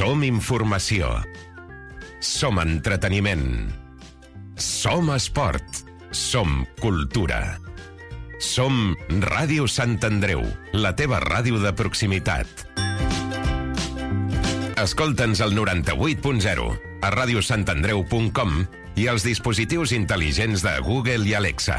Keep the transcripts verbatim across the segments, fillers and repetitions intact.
Som informació. Som entreteniment. Som esport. Som cultura. Som Ràdio Sant Andreu, la teva ràdio de proximitat. Escolta'ns al noranta-vuit punt zero, a radiosantandreu punt com i als dispositius intel·ligents de Google i Alexa.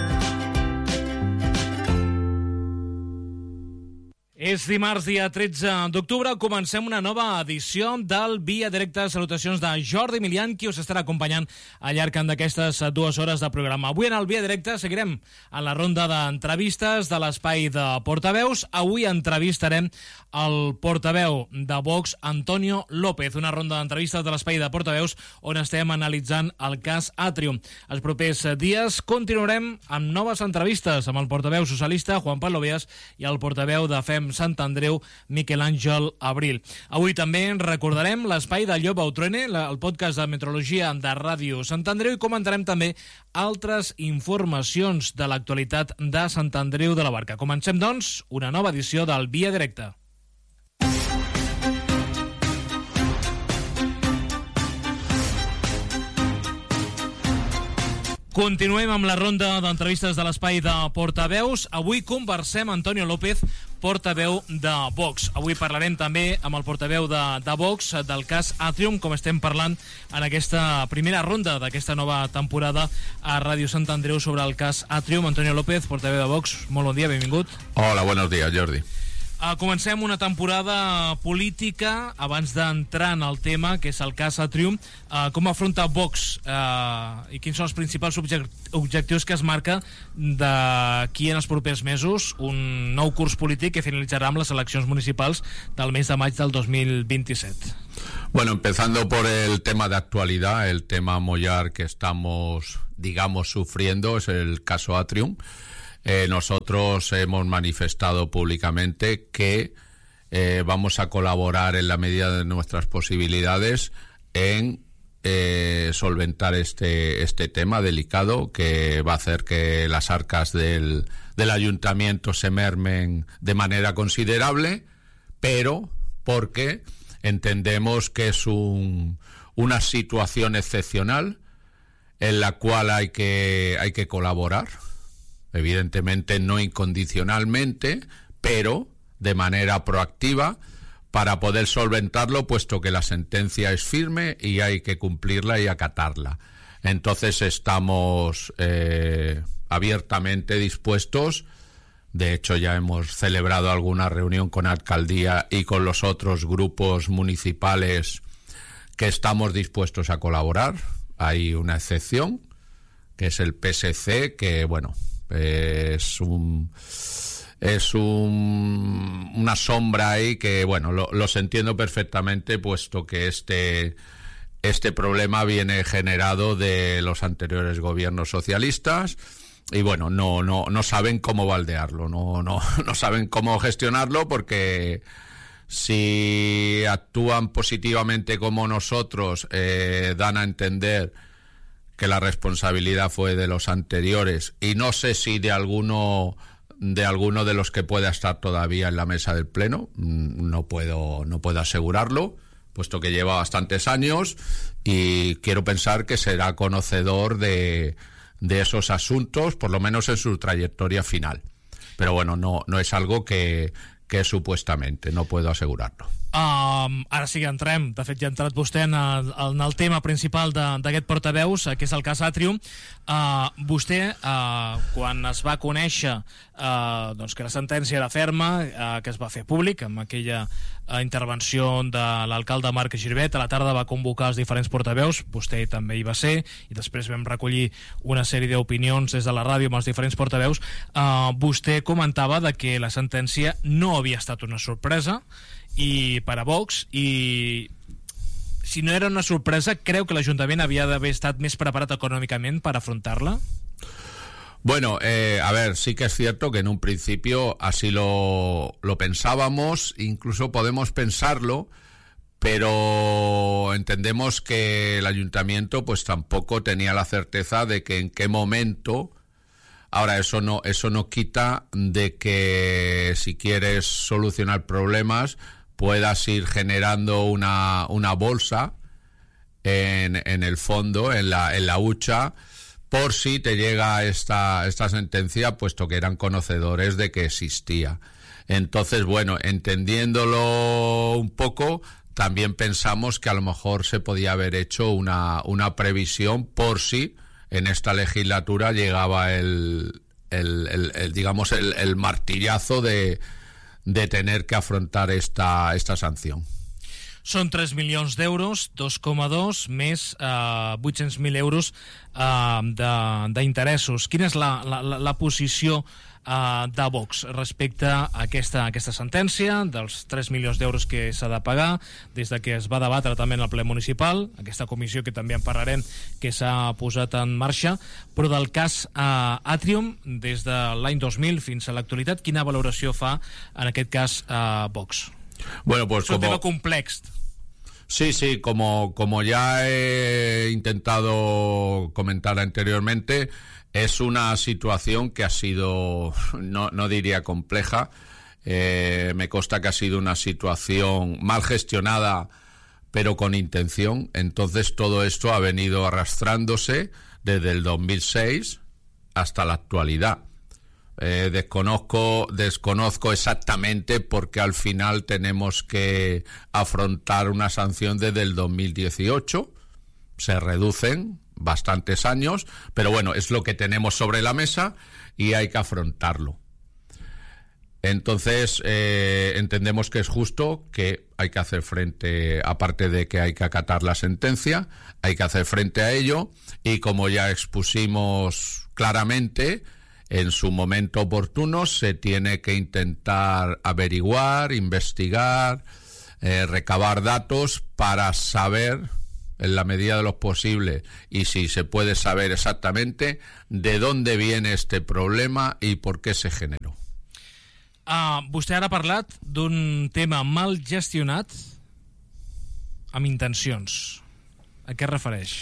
És dimarts, dia tretze d'octubre. Comencem una nova edició del Via Directa. Salutacions de Jordi Milian, qui us estarà acompanyant al llarg d'aquestes dues hores de programa. Avui en el Via Directa seguirem en la ronda d'entrevistes de l'espai de portaveus. Avui entrevistarem el portaveu de Vox, Antonio López. Una ronda d'entrevistes de l'espai de portaveus on estem analitzant el cas Atrium. Els propers dies continuarem amb noves entrevistes amb el portaveu socialista, Juan Pablo Beas, i el portaveu de Fem Sant Andreu, Miquel Àngel Abril. Avui també recordarem l'espai de Llop Autrene, el podcast de meteorologia de Ràdio Sant Andreu, i comentarem també altres informacions de l'actualitat de Sant Andreu de la Barca. Comencem, doncs, una nova edició del Via Directa. Continuem amb la ronda d'entrevistes de l'espai de portaveus. Avui conversem amb Antonio López, portaveu de Vox. Avui parlarem també amb el portaveu de, de Vox del cas Atrium, com estem parlant en aquesta primera ronda d'aquesta nova temporada a Ràdio Sant Andreu sobre el cas Atrium. Antonio López, portaveu de Vox, molt bon dia, benvingut. Hola, buenos días, Jordi. Uh, comencem una temporada política abans d'entrar en el tema, que és el cas Atrium. Uh, com afronta Vox uh, i quins són els principals object objectius que es marca d'aquí en els propers mesos? Un nou curs polític que finalitzarà amb les eleccions municipals del mes de maig del dos mil vint-i-set. Bueno, empezando por el tema de actualidad, el tema mollar que estamos, digamos, sufriendo es el caso Atrium. Eh, nosotros hemos manifestado públicamente que eh, vamos a colaborar en la medida de nuestras posibilidades en eh, solventar este, este tema delicado que va a hacer que las arcas del, del ayuntamiento se mermen de manera considerable, pero porque entendemos que es un, una situación excepcional en la cual hay que, hay que colaborar. Evidentemente no incondicionalmente, pero de manera proactiva para poder solventarlo, puesto que la sentencia es firme y hay que cumplirla y acatarla. Entonces estamos eh, abiertamente dispuestos. De hecho, ya hemos celebrado alguna reunión con Alcaldía y con los otros grupos municipales que estamos dispuestos a colaborar. Hay una excepción, que es el P S C, que, bueno, es un es un, una sombra ahí que, bueno, lo, los entiendo perfectamente, puesto que este este problema viene generado de los anteriores gobiernos socialistas y, bueno, no no no saben cómo baldearlo, no no no saben cómo gestionarlo, porque si actúan positivamente como nosotros, eh, dan a entender que la responsabilidad fue de los anteriores, y no sé si de alguno de alguno de los que pueda estar todavía en la mesa del pleno, no puedo no puedo asegurarlo, puesto que lleva bastantes años, y quiero pensar que será conocedor de, de esos asuntos, por lo menos en su trayectoria final. Pero bueno, no no es algo que que supuestamente, no puedo asegurarlo. Um, ara sí que entrem, de fet ja ha entrat vostè en el, en el tema principal d'aquest portaveus, que és el cas Atrium. Uh, vostè, uh, quan es va conèixer uh, doncs que la sentència era ferma, uh, que es va fer públic amb aquella uh, intervenció de l'alcalde Marc Girvet, a la tarda va convocar els diferents portaveus, vostè també hi va ser, i després vam recollir una sèrie d'opinions des de la ràdio amb els diferents portaveus. Uh, vostè comentava de que la sentència no havia estat una sorpresa i per a Vox, i si no era una sorpresa, creu que l'Ajuntament havia d'haver estat més preparat econòmicament per afrontar-la? Bueno, eh, a ver, sí que es cierto que en un principio así lo, lo pensábamos, incluso podemos pensarlo, pero entendemos que el Ayuntamiento pues tampoco tenía la certeza de que en qué momento. Ahora, eso no, eso no quita de que si quieres solucionar problemas, puedas ir generando una, una bolsa en, en el fondo, en la, en la hucha, por si te llega esta, esta sentencia, puesto que eran conocedores de que existía. Entonces, bueno, entendiéndolo un poco, también pensamos que a lo mejor se podía haber hecho una, una previsión por si en esta legislatura llegaba el, el, el, el digamos, el, el martillazo de, de tener que afrontar esta, esta sanción. Són tres milions d'euros, dos coma dos, més eh, vuit-cents mil euros eh, d'interessos. Quina és la, la, la posició eh, de Vox respecte a aquesta, aquesta sentència dels tres milions d'euros que s'ha de pagar des de que es va debatre també en el ple municipal, aquesta comissió que també en parlarem que s'ha posat en marxa, però del cas eh, Atrium des de l'any dos mil fins a l'actualitat, quina valoració fa en aquest cas eh, Vox? Bueno, pues es un como... tema complex. Sí, sí, como, como ya he intentado comentar anteriormente, es una situación que ha sido, no, no diría compleja, eh, me consta que ha sido una situación mal gestionada, pero con intención. Entonces todo esto ha venido arrastrándose desde el dos mil seis hasta la actualidad. Eh, desconozco, desconozco exactamente porque al final tenemos que afrontar una sanción desde el dos mil dieciocho. Se reducen bastantes años, pero bueno, es lo que tenemos sobre la mesa y hay que afrontarlo. Entonces, eh, entendemos que es justo, que hay que hacer frente, aparte de que hay que acatar la sentencia, hay que hacer frente a ello, y como ya expusimos claramente, en su momento oportuno se tiene que intentar averiguar, investigar, eh, recabar datos para saber, en la medida de lo posible, y si se puede saber exactamente, de dónde viene este problema y por qué se generó. Uh, vostè ara ha parlat d'un tema mal gestionat amb intencions. A què es refereix?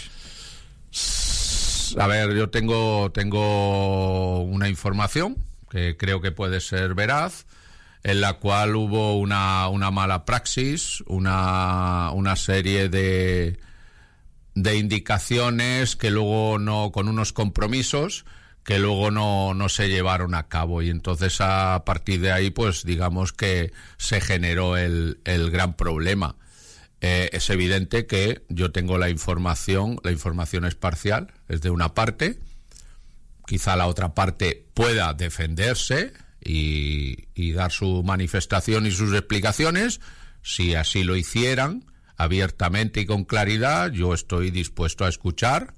A ver, yo tengo, tengo una información que creo que puede ser veraz, en la cual hubo una, una mala praxis, una, una serie de, de indicaciones que luego no, con unos compromisos que luego no, no se llevaron a cabo, y entonces a partir de ahí, pues digamos que se generó el, el gran problema. Eh, es evidente que yo tengo la información, la información es parcial, es de una parte, quizá la otra parte pueda defenderse y, y dar su manifestación y sus explicaciones. Si así lo hicieran, abiertamente y con claridad, yo estoy dispuesto a escuchar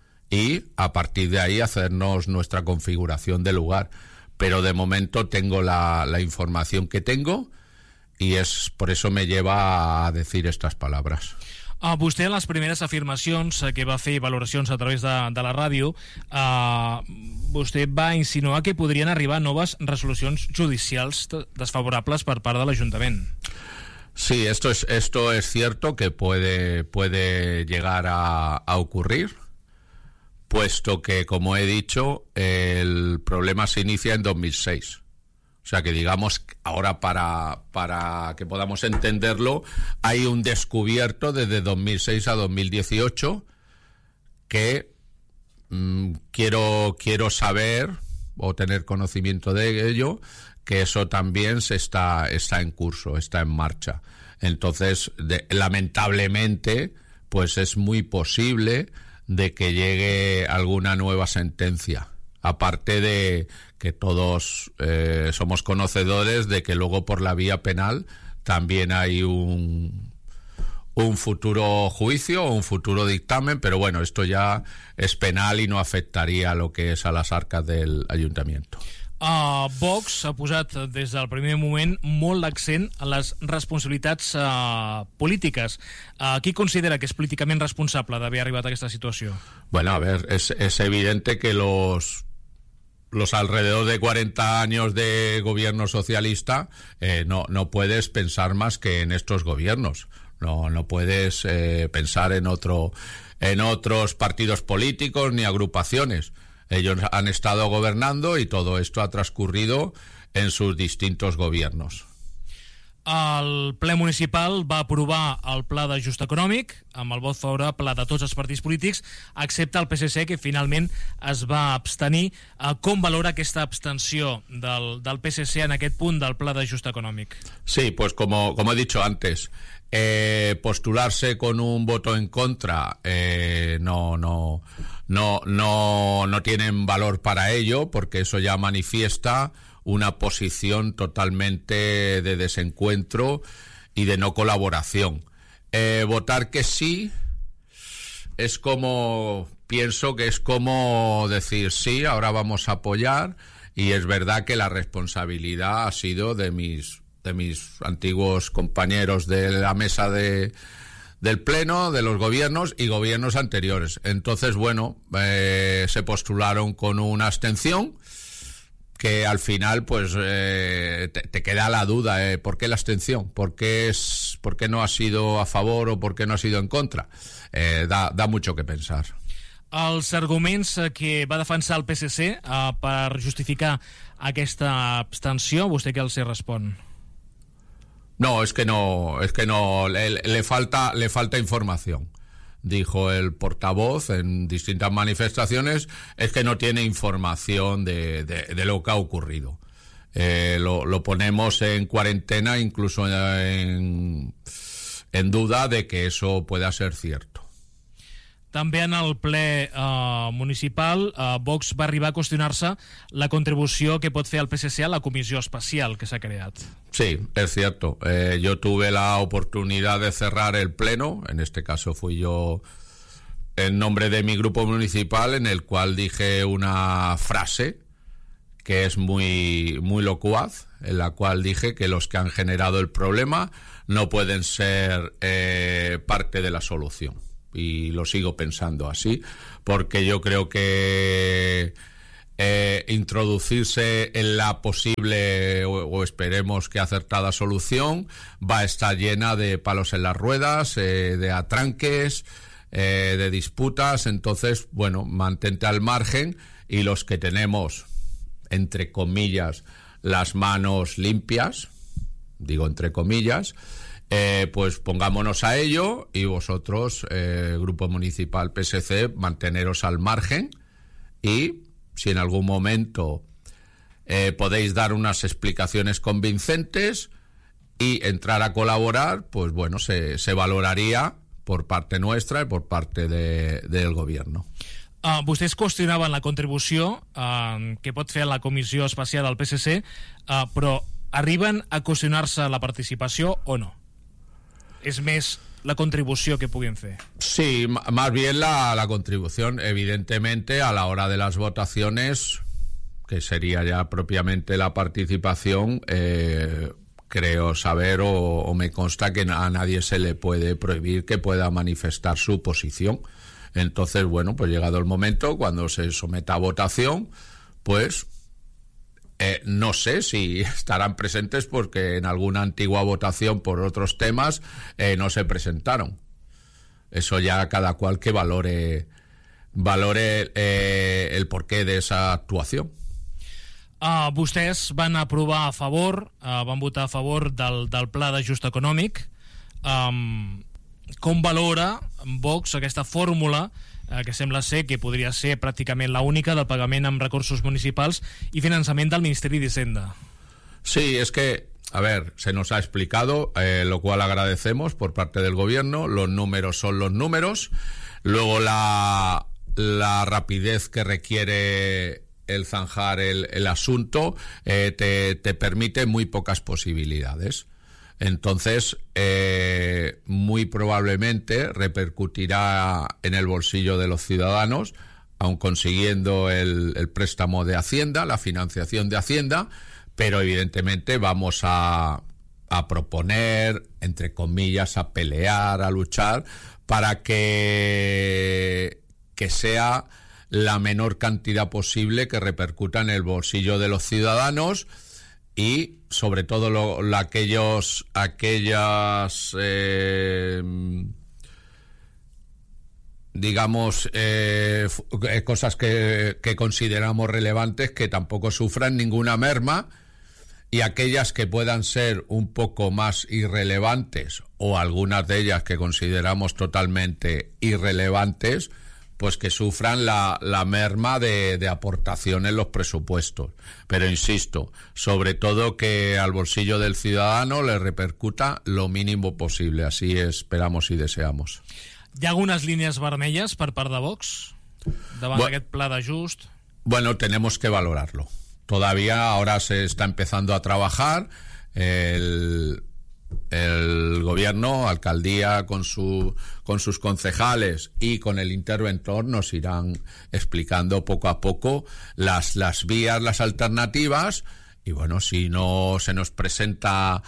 y a partir de ahí hacernos nuestra configuración de lugar. Pero de momento tengo la, la información que tengo, i és, per això me lleva a decir estas palabras. Uh, vostè en les primeres afirmacions uh, que va fer valoracions a través de, de la ràdio, uh, vostè va insinuar que podrien arribar noves resolucions judicials desfavorables per part de l'Ajuntament. Sí, esto es, esto es cierto que puede, puede llegar a, a ocurrir, puesto que, como he dicho, el problema se inicia en dos mil seis. O sea que, digamos, ahora para, para que podamos entenderlo, hay un descubierto desde dos mil seis a dos mil dieciocho que mmm, quiero, quiero saber o tener conocimiento de ello, que eso también se está, está en curso, está en marcha. Entonces, de, lamentablemente, pues es muy posible de que llegue alguna nueva sentencia. Aparte de que todos eh, somos conocedores de que luego por la vía penal también hay un, un futuro juicio o un futuro dictamen, pero bueno, esto ya es penal y no afectaría a lo que es a las arcas del ayuntamiento. Uh, Vox ha posat des del primer moment molt l'accent a les responsabilitats uh, polítiques. Uh, qui considera que és políticament responsable d'haver arribat a aquesta situació? Bueno, a ver, es, es evidente que los... los alrededor de cuarenta años de gobierno socialista, eh, no, no puedes pensar más que en estos gobiernos. No, no puedes eh, pensar en otro, en otros partidos políticos ni agrupaciones. Ellos han estado gobernando y todo esto ha transcurrido en sus distintos gobiernos. El ple municipal va aprovar el pla d'ajust econòmic amb el vot favorable de tots els partits polítics, excepte el P S C, que finalment es va abstenir. Com valora aquesta abstenció del, del P S C en aquest punt del pla d'ajust econòmic? Sí, pues como, como he dicho antes, eh, postularse con un voto en contra eh, no, no, no, no, no tienen valor para ello, porque eso ya manifiesta una posición totalmente de desencuentro y de no colaboración. Eh, votar que sí es como, pienso que es como decir sí, ahora vamos a apoyar, y es verdad que la responsabilidad ha sido de mis, de mis antiguos compañeros de la mesa de, del Pleno, de los gobiernos y gobiernos anteriores. Entonces, bueno, eh, se postularon con una abstención, que al final pues eh, te, te queda la duda, eh, ¿por qué la abstención? ¿Por qué, es, ¿Por qué no ha sido a favor o por qué no ha sido en contra? Eh, da, da mucho que pensar. Els arguments que va defensar el P S C eh, per justificar aquesta abstenció, vostè què els respon? No, es que no, es que no, le, le falta, le falta información. Dijo el portavoz en distintas manifestaciones, es que no tiene información de, de, de lo que ha ocurrido. Eh, lo, lo ponemos en cuarentena, incluso en, en duda de que eso pueda ser cierto. També en el ple eh, municipal, eh, Vox va arribar a qüestionar-se la contribució que pot fer el P S C a la comissió especial que s'ha creat. Sí, es cierto. Eh, yo tuve la oportunidad de cerrar el pleno, en este caso fui yo en nombre de mi grupo municipal, en el cual dije una frase que es muy, muy locuaz, en la cual dije que los que han generado el problema no pueden ser eh, parte de la solución. Y lo sigo pensando así, porque yo creo que eh, introducirse en la posible o, o esperemos que acertada solución va a estar llena de palos en las ruedas, eh, de atranques, eh, de disputas. Entonces, bueno, mantente al margen, y los que tenemos, entre comillas, las manos limpias, digo entre comillas, Eh, pues pongámonos a ello, y vosotros, eh, Grupo Municipal P S C, manteneros al margen, y si en algún momento eh, podéis dar unas explicaciones convincentes y entrar a colaborar, pues bueno, se, se valoraría por parte nuestra y por parte de, del gobierno. Uh, vostès qüestionaven la contribució uh, que pot fer la comissió especial del P S C, uh, però arriben a qüestionar-se la participació o no? Es més la contribució que pueden hacer. Sí, más bien la, la contribución. Evidentemente, a la hora de las votaciones, que sería ya propiamente la participación, eh, creo saber o, o me consta que a nadie se le puede prohibir que pueda manifestar su posición. Entonces, bueno, pues llegado el momento, cuando se someta a votación, pues Eh, no sé si estarán presentes, porque en alguna antigua votación por otros temas eh, no se presentaron. Eso ya cada cual que valore valore eh, el porqué de esa actuación. Uh, vostès van aprovar a favor, uh, van votar a favor del, del pla d'ajust econòmic. Um, com valora Vox aquesta fórmula que sembla ser que podria ser pràcticament la única del pagament amb recursos municipals y finançament del Ministeri d'Hisenda? Sí, es que, a ver, se nos ha explicado, eh, lo cual agradecemos por parte del gobierno. Los números son los números. Luego la, la rapidez que requiere el zanjar el, el asunto eh, te, te permite muy pocas posibilidades. Entonces, eh, muy probablemente repercutirá en el bolsillo de los ciudadanos, aun consiguiendo el, el préstamo de Hacienda, la financiación de Hacienda, pero evidentemente vamos a, a proponer, entre comillas, a pelear, a luchar, para que, que sea la menor cantidad posible que repercuta en el bolsillo de los ciudadanos, y sobre todo lo, lo, aquellos aquellas eh, digamos eh, cosas que, que consideramos relevantes, que tampoco sufran ninguna merma y aquellas que puedan ser un poco más irrelevantes, o algunas de ellas que consideramos totalmente irrelevantes, pues que sufran la, la merma de, de aportación en los presupuestos. Pero insisto, sobre todo que al bolsillo del ciudadano le repercuta lo mínimo posible. Así esperamos y deseamos. Hi ha algunes línies vermelles per part de Vox davant Bu- d'aquest pla d'ajust? Bueno, tenemos que valorarlo. Todavía ahora se está empezando a trabajar. El... El gobierno, alcaldía, con su con sus concejales y con el interventor nos irán explicando poco a poco las, las vías, las alternativas, y bueno, si no se nos presenta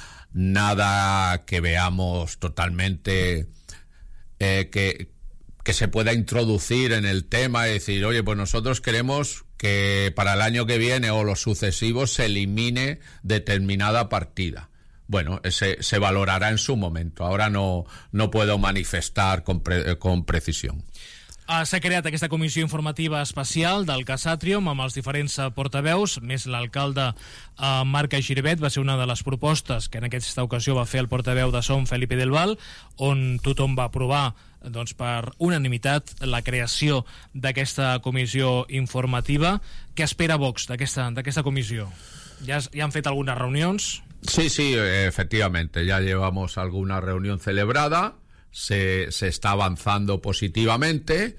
nada que veamos totalmente eh, que, que se pueda introducir en el tema y decir, oye, pues nosotros queremos que para el año que viene o los sucesivos se elimine determinada partida. Bueno, se, se valorarà en su momento. Ahora no, no puedo manifestar con, pre, con precisión. Uh, S'ha creat aquesta comissió informativa especial del cas Atrium amb els diferents uh, portaveus, més l'alcalde uh, Marc Giribet. Va ser una de les propostes que en aquesta ocasió va fer el portaveu de Som, Felipe del Val, on tothom va aprovar doncs, per unanimitat la creació d'aquesta comissió informativa. Què espera Vox d'aquesta d'aquesta comissió? Ja, ja han fet algunes reunions? Sí, sí, efectivamente. Ya llevamos alguna reunión celebrada, se, se está avanzando positivamente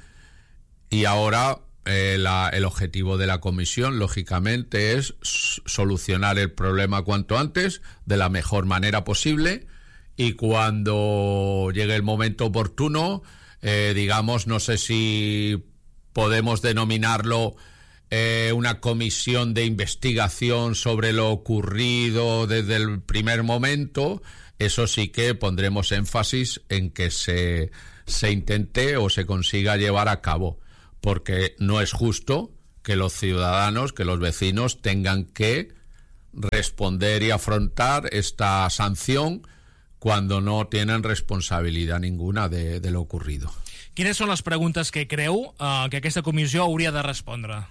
y ahora eh, la, el objetivo de la comisión, lógicamente, es solucionar el problema cuanto antes, de la mejor manera posible, y cuando llegue el momento oportuno, eh, digamos, no sé si podemos denominarlo Eh, una comisión de investigación sobre lo ocurrido desde el primer momento. Eso sí que pondremos énfasis en que se, se intente o se consiga llevar a cabo, porque no es justo que los ciudadanos, que los vecinos tengan que responder y afrontar esta sanción cuando no tienen responsabilidad ninguna de, de lo ocurrido. Quines són les preguntes que creu uh, que aquesta comissió hauria de respondre?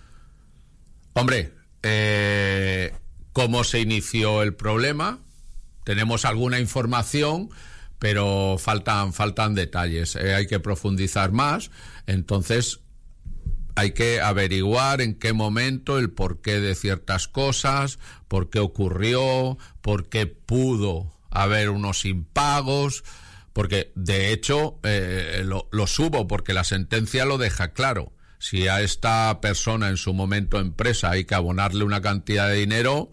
Hombre, eh, ¿cómo se inició el problema? Tenemos alguna información, pero faltan, faltan detalles. Eh, hay que profundizar más. Entonces, hay que averiguar en qué momento, el porqué de ciertas cosas, por qué ocurrió, por qué pudo haber unos impagos, porque de hecho eh, lo, lo subo, porque la sentencia lo deja claro. Si a esta persona en su momento empresa hay que abonarle una cantidad de dinero,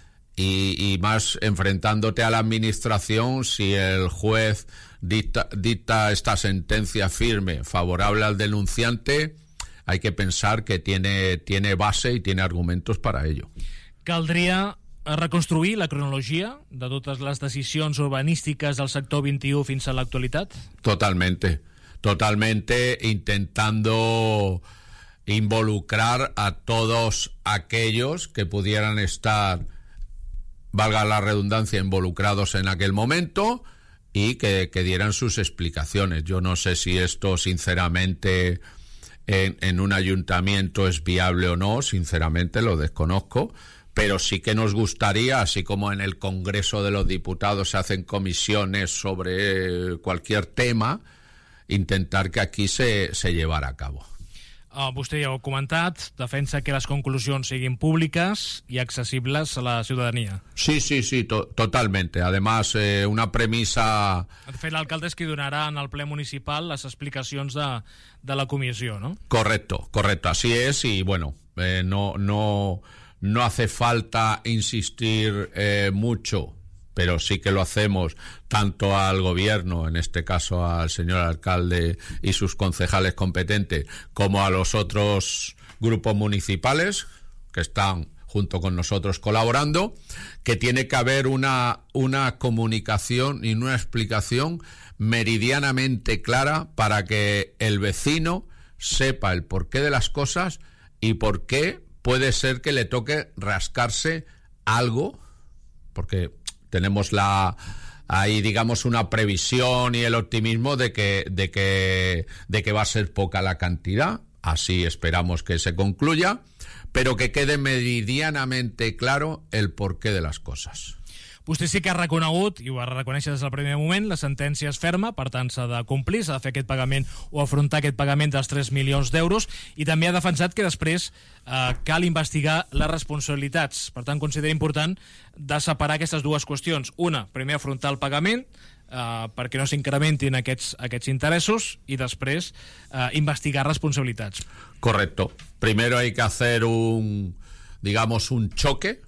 y, y más enfrentándote a la administración, si el juez dicta, dicta esta sentencia firme favorable al denunciante, hay que pensar que tiene, tiene base y tiene argumentos para ello. Caldria reconstruir la cronologia de totes les decisions urbanístiques del sector vint-i-u fins a l'actualitat? Totalmente. Totalmente, intentando involucrar a todos aquellos que pudieran estar, valga la redundancia, involucrados en aquel momento, y que, que dieran sus explicaciones. Yo no sé si esto, sinceramente, en, en un ayuntamiento es viable o no, sinceramente lo desconozco, pero sí que nos gustaría, así como en el Congreso de los Diputados se hacen comisiones sobre cualquier tema, intentar que aquí se, se llevara a cabo. Uh, vostè ja ho ha comentat, defensa que les conclusions siguin públiques i accessibles a la ciutadania. Sí, sí, sí, to totalmente. Además, eh, una premisa... De fet, l'alcalde és qui donarà en el ple municipal les explicacions de, de la comissió, no? Correcto, correcto, así es, y bueno, eh, no, no, no hace falta insistir eh, mucho, pero sí que lo hacemos tanto al gobierno, en este caso al señor alcalde y sus concejales competentes, como a los otros grupos municipales que están junto con nosotros colaborando, que tiene que haber una, una comunicación y una explicación meridianamente clara para que el vecino sepa el porqué de las cosas y por qué puede ser que le toque rascarse algo, porque tenemos la ahí, digamos, una previsión y el optimismo de que, de que, de que va a ser poca la cantidad. Así esperamos que se concluya, pero que quede meridianamente claro el porqué de las cosas. Vostè sí que ha reconegut, i ho va reconèixer des del primer moment, la sentència és ferma, per tant s'ha de complir, s'ha de fer aquest pagament o afrontar aquest pagament dels tres milions d'euros, i també ha defensat que després eh, cal investigar les responsabilitats. Per tant, considera important de separar aquestes dues qüestions. Una, primer afrontar el pagament, eh, perquè no s'incrementin aquests, aquests interessos, i després eh, investigar responsabilitats. Correcto. Primero hay que hacer un, digamos, un choque,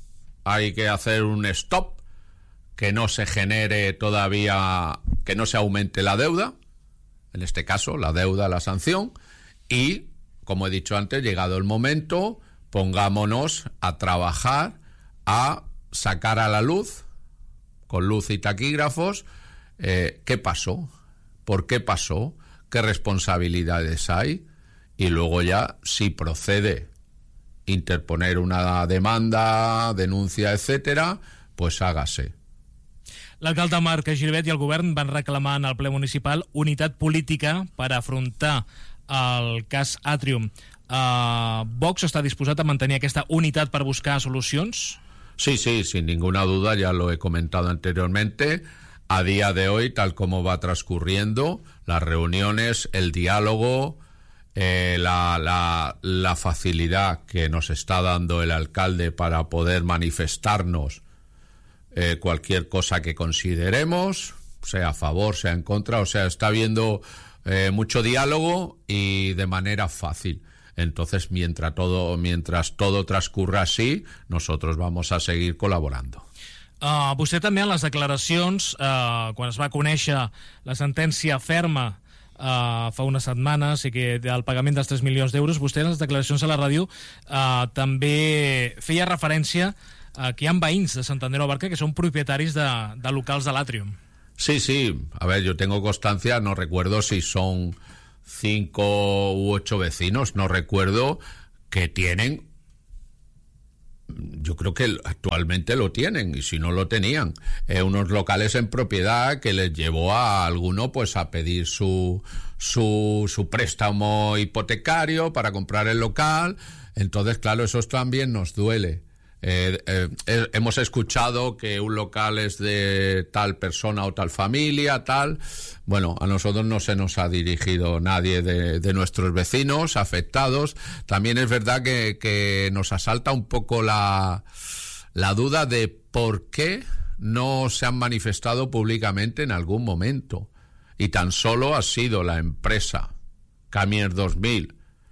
hay que hacer un stop, que no se genere todavía, que no se aumente la deuda, en este caso la deuda, la sanción, y, como he dicho antes, llegado el momento, pongámonos a trabajar, a sacar a la luz, con luz y taquígrafos, eh, qué pasó, por qué pasó, qué responsabilidades hay, y luego ya, si procede interponer una demanda, denuncia, etcétera, pues hágase. L'alcalde Marc Gilbert i el govern van reclamar en el ple municipal unitat política per afrontar el cas Atrium. Uh, Vox està disposat a mantenir aquesta unitat per buscar solucions? Sí, sí, sin ninguna duda, ya lo he comentado anteriormente. A día de hoy, tal como va transcurriendo, las reuniones, el diálogo, eh, la, la, la facilidad que nos está dando el alcalde para poder manifestarnos Eh, cualquier cosa que consideremos, sea a favor, sea en contra, o sea, está habiendo eh, mucho diálogo y de manera fácil. Entonces, mientras todo, mientras todo transcurra así, nosotros vamos a seguir colaborando. Uh, vostè també en les declaracions, uh, quan es va conèixer la sentència ferma uh, fa unes setmanes i que del pagament dels tres milions d'euros, vostè en les declaracions a la ràdio uh, també feia referència a que hi ha veïns de Sant Andreu Abarca que són propietaris de, de locals de l'Atrium. Sí, sí, a ver, yo tengo constancia, no recuerdo si son cinco u ocho vecinos, no recuerdo, que tienen, yo creo que actualmente lo tienen, y si no lo tenían, eh, unos locales en propiedad que les llevó a alguno pues a pedir su, su, su préstamo hipotecario para comprar el local. Entonces, claro, eso también nos duele. Eh, eh, eh, hemos escuchado que un local es de tal persona o tal familia, tal. Bueno, a nosotros no se nos ha dirigido nadie de, de nuestros vecinos afectados. También es verdad que, que nos asalta un poco la, la duda de por qué no se han manifestado públicamente en algún momento. Y tan solo ha sido la empresa Camier dos mil,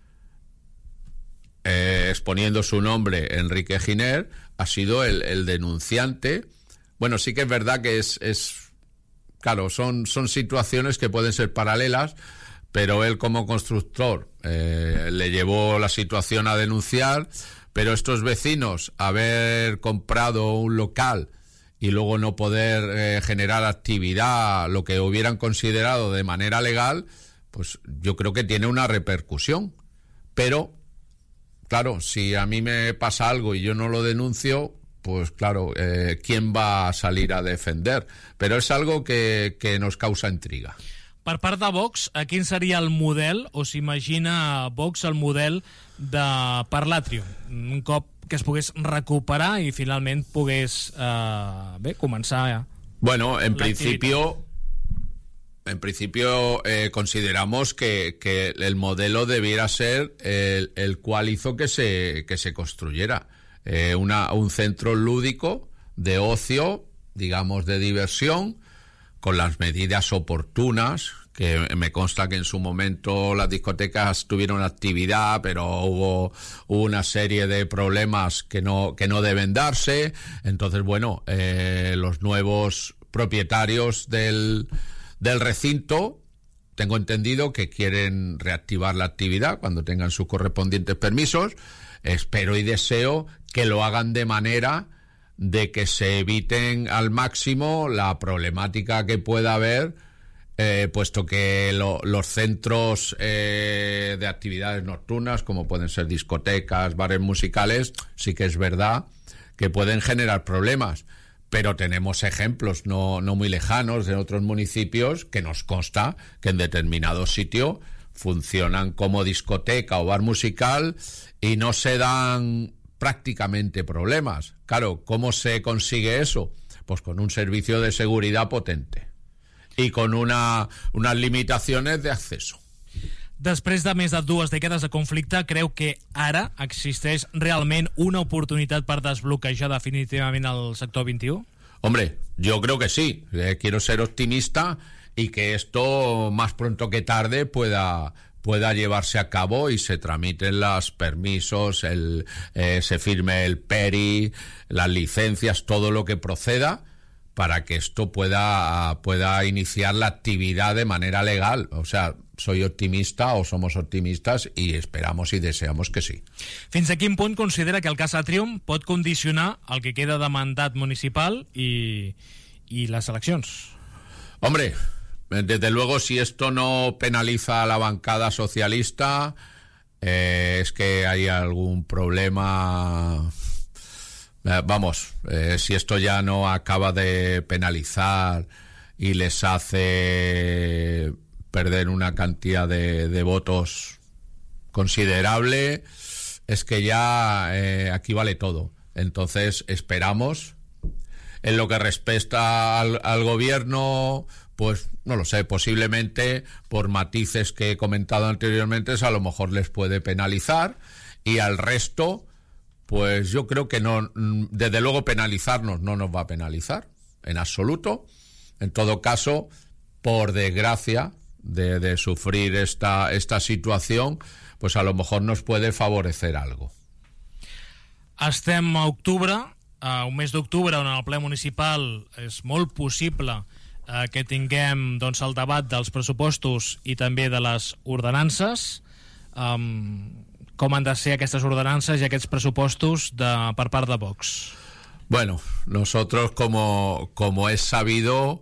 Eh, exponiendo su nombre, Enrique Giner, ha sido el, el denunciante. Bueno, sí que es verdad que es, es claro, son, son situaciones que pueden ser paralelas, pero él como constructor eh, le llevó la situación a denunciar, pero estos vecinos, haber comprado un local y luego no poder eh, generar actividad, lo que hubieran considerado de manera legal, pues yo creo que tiene una repercusión. Pero claro, si a mí me pasa algo y yo no lo denuncio, pues claro, eh, ¿quién va a salir a defender? Pero es algo que, que nos causa intriga. Per part de Vox, quin seria el model, o s'imagina Vox el model de per l'Atrium? Un cop que es pogués recuperar i finalment pogués eh, bé, començar... Bueno, en principio... En principio eh, consideramos que, que el modelo debiera ser el, el cual hizo que se, que se construyera eh, una, un centro lúdico de ocio, digamos de diversión, con las medidas oportunas, que me consta que en su momento las discotecas tuvieron actividad, pero hubo, hubo una serie de problemas que no, que no deben darse. Entonces, bueno, eh, los nuevos propietarios del... del recinto, tengo entendido que quieren reactivar la actividad cuando tengan sus correspondientes permisos. Espero y deseo que lo hagan de manera de que se eviten al máximo la problemática que pueda haber, eh, puesto que lo, los centros eh, de actividades nocturnas, como pueden ser discotecas, bares musicales, sí que es verdad que pueden generar problemas. Pero tenemos ejemplos no, no muy lejanos de otros municipios que nos consta que en determinado sitio funcionan como discoteca o bar musical y no se dan prácticamente problemas. Claro, ¿cómo se consigue eso? Pues con un servicio de seguridad potente y con una, unas limitaciones de acceso. Després de més de dues dècades de conflicte, creu que ara existeix realment una oportunitat per desbloquejar definitivament el sector veintiuno? Hombre, yo creo que sí. Eh, quiero ser optimista y que esto más pronto que tarde pueda, pueda llevarse a cabo y se tramiten los permisos, el, eh, se firme el P E R I, las licencias, todo lo que proceda, para que esto pueda, pueda iniciar la actividad de manera legal. O sea, soy optimista o somos optimistas y esperamos y deseamos que sí. Fins a quin punt considera que el cas Atrium pot condicionar el que queda de mandat municipal i, i les eleccions? Hombre, desde luego, si esto no penaliza a la bancada socialista, eh, es que hay algún problema. Eh, vamos, eh, si esto ya no acaba de penalizar y les hace perder una cantidad de, de votos considerable, es que ya eh, aquí vale todo. Entonces esperamos. En lo que respecta al, al gobierno, pues no lo sé, posiblemente por matices que he comentado anteriormente, a lo mejor les puede penalizar, y al resto, pues yo creo que no, desde luego penalizarnos no nos va a penalizar en absoluto. En todo caso, por desgracia de, de sufrir esta, esta situación, pues a lo mejor nos puede favorecer algo. Estem a octubre, a un mes d'octubre on en el ple municipal és molt possible eh, que tinguem doncs, el debat dels pressupostos i també de les ordenances. Um, com han de ser aquestes ordenances i aquests pressupostos de, per part de Vox? Bueno, nosotros, como, como es sabido,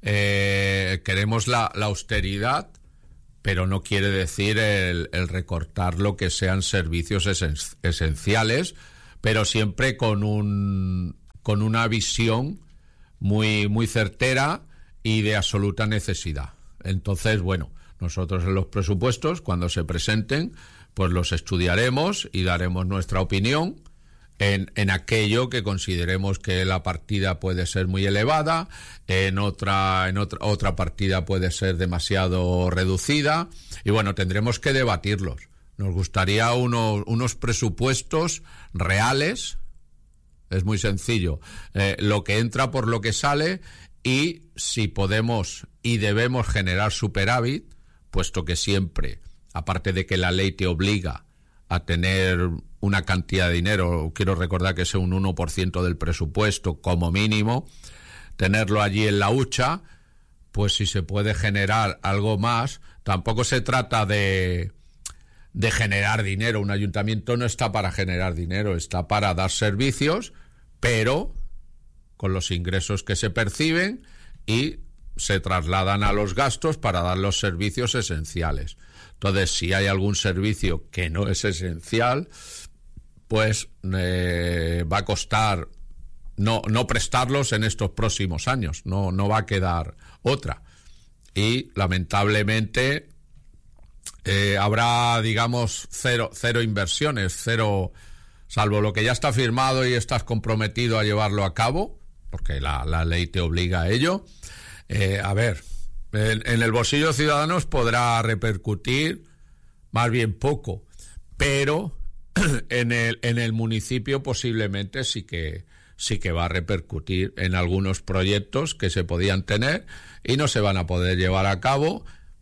eh, queremos la, la austeridad, pero no quiere decir el, el recortar lo que sean servicios esen, esenciales, pero siempre con un con una visión muy muy certera y de absoluta necesidad. Entonces, bueno, nosotros en los presupuestos, cuando se presenten, pues los estudiaremos y daremos nuestra opinión en, en aquello que consideremos que la partida puede ser muy elevada, en otra en otra otra partida puede ser demasiado reducida, y bueno, tendremos que debatirlos. Nos gustaría unos, unos presupuestos reales, es muy sencillo, eh, lo que entra por lo que sale, y si podemos y debemos generar superávit, puesto que siempre, aparte de que la ley te obliga a tener una cantidad de dinero, quiero recordar que es un uno por ciento del presupuesto como mínimo, tenerlo allí en la hucha, pues si se puede generar algo más. Tampoco se trata de... de generar dinero. Un ayuntamiento no está para generar dinero, está para dar servicios, pero con los ingresos que se perciben y se trasladan a los gastos para dar los servicios esenciales. Entonces, si hay algún servicio que no es esencial, pues eh, va a costar no, no prestarlos en estos próximos años, no, no va a quedar otra. Y lamentablemente Eh, habrá, digamos, cero, cero inversiones, cero, salvo lo que ya está firmado y estás comprometido a llevarlo a cabo, porque la, la ley te obliga a ello. Eh, a ver, en, en el bolsillo de Ciudadanos podrá repercutir más bien poco, pero en el, en el municipio posiblemente sí que, sí que va a repercutir en algunos proyectos que se podían tener y no se van a poder llevar a cabo,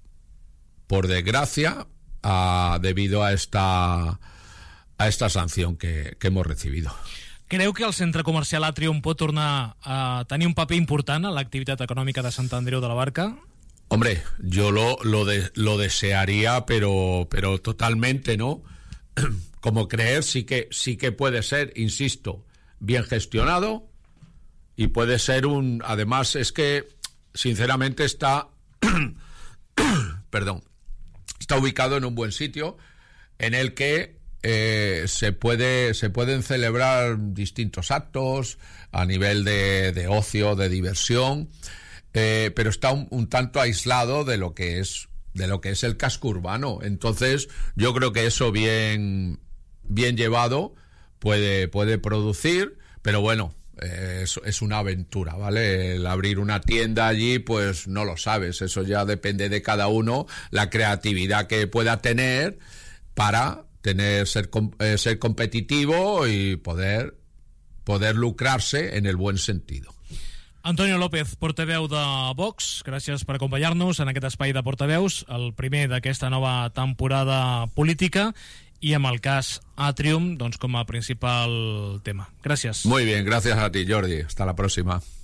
por desgracia, a, debido a esta a esta sanción que, que hemos recibido. Creu que el centre comercial Atrium pot tornar a tenir un paper important en l'activitat econòmica de Sant Andreu de la Barca? Hombre, yo lo, lo, de, lo desearía, pero, pero totalmente, ¿no? Como creer sí que, sí que puede ser, insisto, bien gestionado, y puede ser un... Además, es que, sinceramente, está... perdón. Está ubicado en un buen sitio en el que eh, se puede se pueden celebrar distintos actos a nivel de, de ocio, de diversión, eh, pero está un, un tanto aislado de lo que es de lo que es el casco urbano. Entonces, yo creo que eso bien, bien llevado puede, puede producir, pero bueno, eh, es, es una aventura, ¿vale? El abrir una tienda allí, pues no lo sabes, eso ya depende de cada uno, la creatividad que pueda tener para tener ser, eh, ser competitivo y poder, poder lucrarse en el buen sentido. Antonio López, portaveu de Vox, gràcies per acompanyar-nos en aquest espai de portaveus, el primer d'aquesta nova temporada política, i amb el cas Atrium doncs, com a principal tema. Gràcies. Muy bien, gracias a ti, Jordi. Hasta la próxima.